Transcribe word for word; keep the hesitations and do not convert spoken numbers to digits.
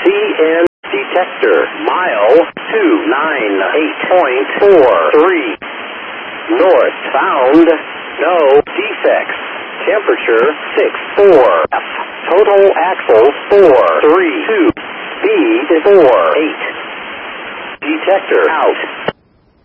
C N detector, mile two nine eight point four three. North found, no defects. Temperature six four F. Total axles four three two. Speed four eight. Detector out.